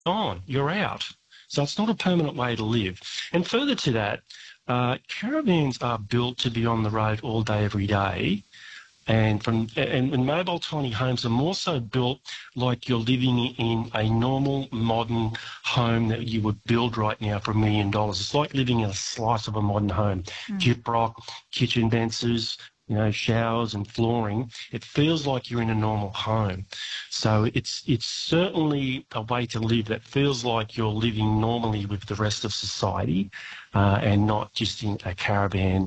gone, you're out. So it's not a permanent way to live. And further to that, caravans are built to be on the road all day, every day. And mobile tiny homes are more so built like you're living in a normal modern home that you would build right now for $1 million. It's like living in a slice of a modern home. Gyprock, kitchen benches, showers and flooring. It feels like you're in a normal home. So it's certainly a way to live that feels like you're living normally with the rest of society, and not just in a caravan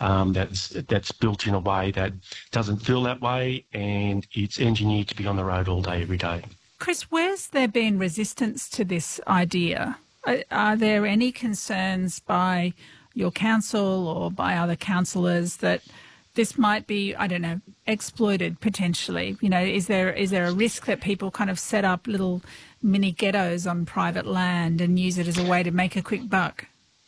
that's built in a way that doesn't feel that way, and it's engineered to be on the road all day, every day. Chris, where's there been resistance to this idea? Are there any concerns by your council or by other councillors that this might be, exploited potentially? Is there a risk that people kind of set up little mini ghettos on private land and use it as a way to make a quick buck?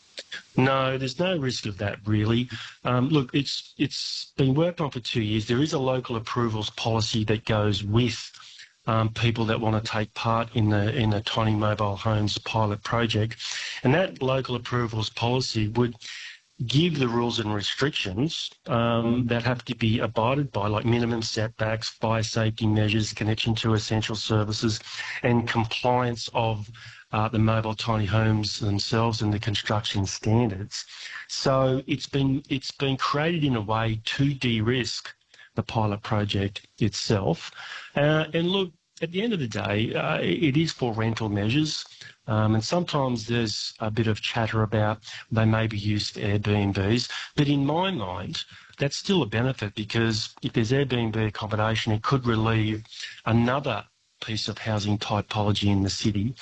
No, there's no risk of that, really. Look, it's been worked on for 2 years. There is a local approvals policy that goes with people that want to take part in the Tiny Mobile Homes pilot project, and that local approvals policy would give the rules and restrictions that have to be abided by, like minimum setbacks, fire safety measures, connection to essential services, and compliance of the mobile tiny homes themselves and the construction standards. So it's been created in a way to de-risk the pilot project itself. And look, at the end of the day, it is for rental measures. And sometimes there's a bit of chatter about they may be used for Airbnbs. But in my mind, that's still a benefit, because if there's Airbnb accommodation, it could relieve another piece of housing typology in the city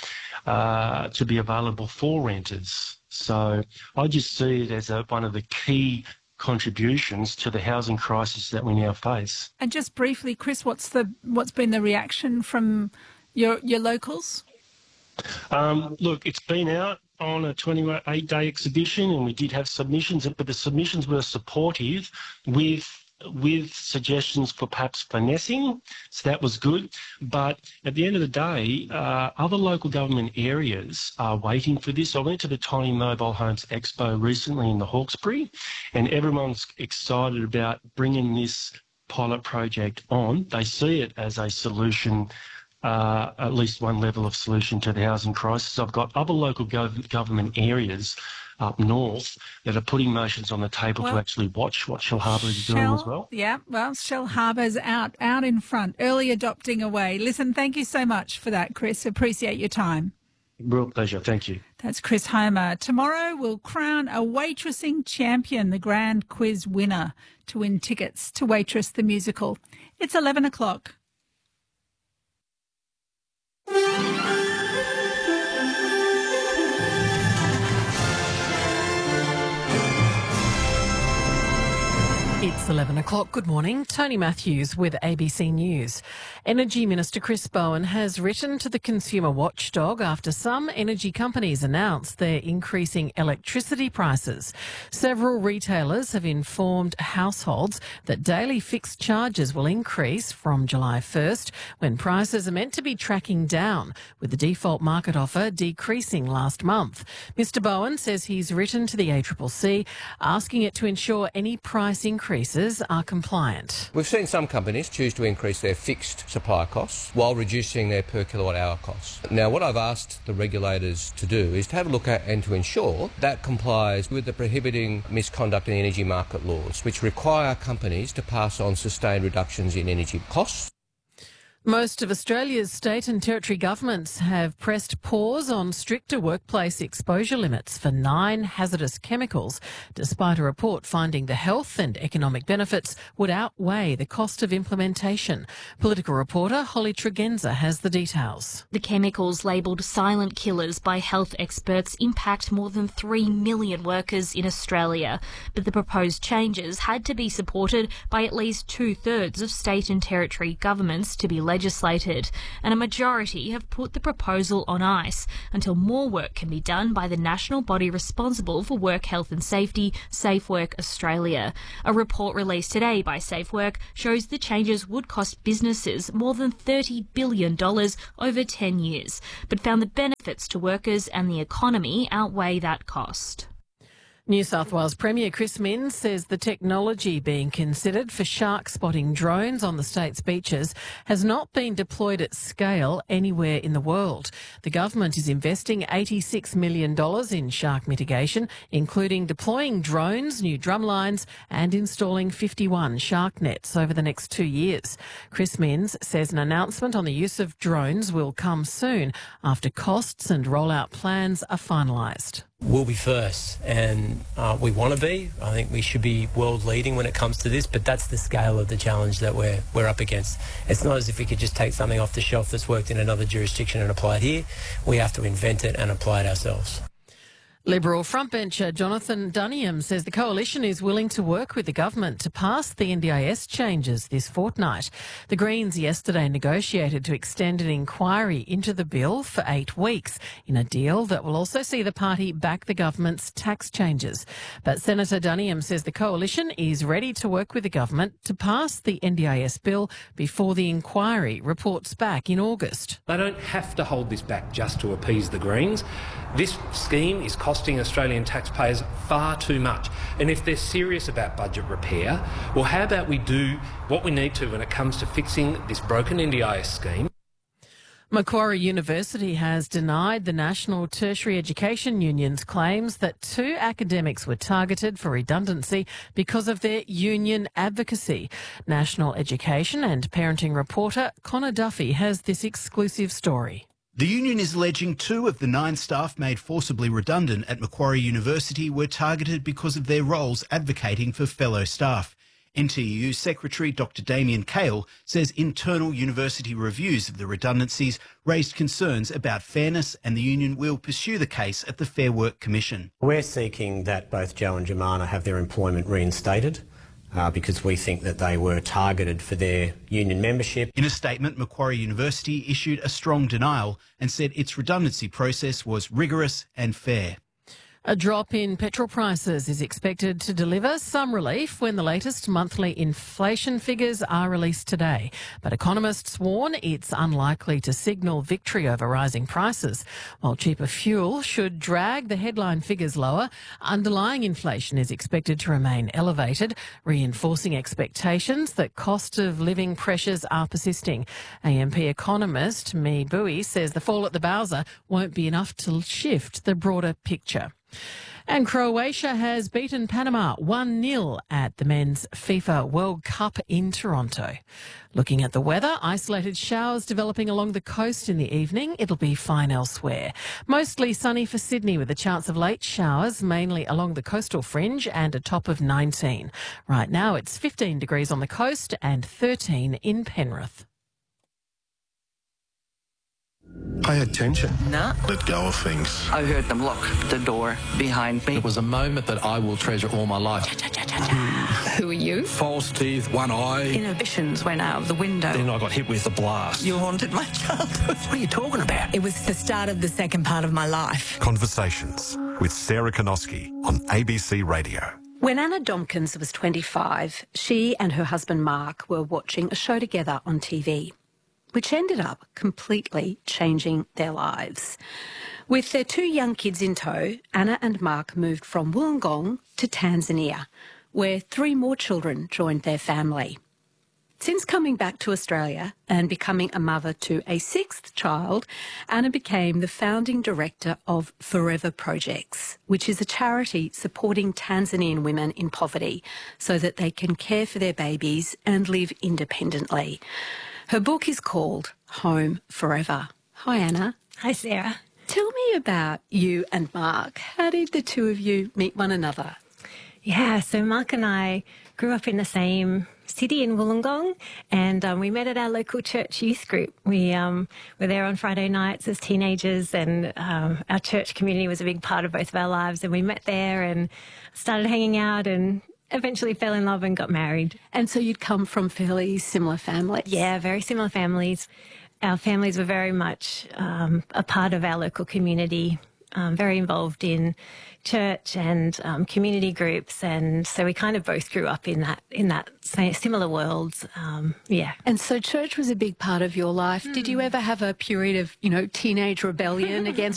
to be available for renters. So I just see it as one of the key contributions to the housing crisis that we now face. And just briefly, Chris, what's been the reaction from your locals? Look, it's been out on a 28-day exhibition, and we did have submissions, but the submissions were supportive with suggestions for perhaps finessing, so that was good. But at the end of the day, other local government areas are waiting for this. I went to the Tiny Mobile Homes Expo recently in the Hawkesbury, and everyone's excited about bringing this pilot project on. They see it as a solution, at least one level of solution to the housing crisis. I've got other local government areas up north that are putting motions on the table to actually watch what Shellharbour is doing as well. Yeah, well, Shellharbour's out in front, early adopting away. Listen, thank you so much for that, Chris. Appreciate your time. Real pleasure. Thank you. That's Chris Homer. Tomorrow we'll crown a waitressing champion, the grand quiz winner, to win tickets to Waitress the Musical. It's 11 o'clock. It's 11 o'clock. Good morning. Tony Matthews with ABC News. Energy Minister Chris Bowen has written to the consumer watchdog after some energy companies announced they're increasing electricity prices. Several retailers have informed households that daily fixed charges will increase from July 1st, when prices are meant to be tracking down, with the default market offer decreasing last month. Mr Bowen says he's written to the ACCC asking it to ensure any price increases are compliant. We've seen some companies choose to increase their fixed supply costs while reducing their per kilowatt hour costs. Now, what I've asked the regulators to do is to have a look at and to ensure that complies with the prohibiting misconduct in energy market laws, which require companies to pass on sustained reductions in energy costs. Most of Australia's state and territory governments have pressed pause on stricter workplace exposure limits for 9 hazardous chemicals, despite a report finding the health and economic benefits would outweigh the cost of implementation. Political reporter Holly Tregenza has the details. The chemicals labelled silent killers by health experts impact more than 3 million workers in Australia, but the proposed changes had to be supported by at least 2/3 of state and territory governments to be legislated legislated, and a majority have put the proposal on ice until more work can be done by the national body responsible for work health and safety, SafeWork Australia. A report released today by SafeWork shows the changes would cost businesses more than $30 billion over 10 years, but found the benefits to workers and the economy outweigh that cost. New South Wales Premier Chris Minns says the technology being considered for shark spotting drones on the state's beaches has not been deployed at scale anywhere in the world. The government is investing $86 million in shark mitigation, including deploying drones, new drumlines and installing 51 shark nets over the next 2 years. Chris Minns says an announcement on the use of drones will come soon after costs and rollout plans are finalised. We'll be first, and we want to be. I think we should be world leading when it comes to this, but that's the scale of the challenge that we're up against. It's not as if we could just take something off the shelf that's worked in another jurisdiction and apply it here. We have to invent it and apply it ourselves. Liberal frontbencher Jonathan Duniam says the coalition is willing to work with the government to pass the NDIS changes this fortnight. The Greens yesterday negotiated to extend an inquiry into the bill for 8 weeks in a deal that will also see the party back the government's tax changes. But Senator Duniam says the coalition is ready to work with the government to pass the NDIS bill before the inquiry reports back in August. They don't have to hold this back just to appease the Greens. This scheme is costing Australian taxpayers far too much. And if they're serious about budget repair, well, how about we do what we need to when it comes to fixing this broken NDIS scheme? Macquarie University has denied the National Tertiary Education Union's claims that 2 academics were targeted for redundancy because of their union advocacy. National Education and Parenting reporter Connor Duffy has this exclusive story. The union is alleging 2 of the 9 staff made forcibly redundant at Macquarie University were targeted because of their roles advocating for fellow staff. NTU Secretary Dr Damien Cale says internal university reviews of the redundancies raised concerns about fairness, and the union will pursue the case at the Fair Work Commission. We're seeking that both Joe and Jemana have their employment reinstated. Because we think that they were targeted for their union membership. In a statement, Macquarie University issued a strong denial and said its redundancy process was rigorous and fair. A drop in petrol prices is expected to deliver some relief when the latest monthly inflation figures are released today. But economists warn it's unlikely to signal victory over rising prices. While cheaper fuel should drag the headline figures lower, underlying inflation is expected to remain elevated, reinforcing expectations that cost of living pressures are persisting. AMP economist Mee Bui says the fall at the Bowser won't be enough to shift the broader picture. And Croatia has beaten Panama 1-0 at the Men's FIFA World Cup in Toronto. Looking at the weather, isolated showers developing along the coast in the evening. It'll be fine elsewhere. Mostly sunny for Sydney with a chance of late showers, mainly along the coastal fringe, and a top of 19. Right now it's 15 degrees on the coast and 13 in Penrith. Pay attention. Nah. Let go of things. I heard them lock the door behind me. It was a moment that I will treasure all my life. Who are you? False teeth, one eye. Inhibitions went out of the window. Then I got hit with the blast. You haunted my childhood. What are you talking about? It was the start of the second part of my life. Conversations with Sarah Konoski on ABC Radio. When Anna Domkins was 25, she and her husband Mark were watching a show together on TV, which ended up completely changing their lives. With their 2 young kids in tow, Anna and Mark moved from Wollongong to Tanzania, where 3 more children joined their family. Since coming back to Australia and becoming a mother to a 6th child, Anna became the founding director of Forever Projects, which is a charity supporting Tanzanian women in poverty so that they can care for their babies and live independently. Her book is called Home Forever. Hi, Anna. Hi, Sarah. Tell me about you and Mark. How did the 2 of you meet one another? Yeah, so Mark and I grew up in the same city in Wollongong, and we met at our local church youth group. We were there on Friday nights as teenagers, and our church community was a big part of both of our lives, and we met there and started hanging out and eventually fell in love and got married. And so you'd come from fairly similar families? Yeah, very similar families. Our families were very much a part of our local community, very involved in church and community groups, and so we kind of both grew up in that similar worlds. Yeah. And so church was a big part of your life. Did you ever have a period of, teenage rebellion against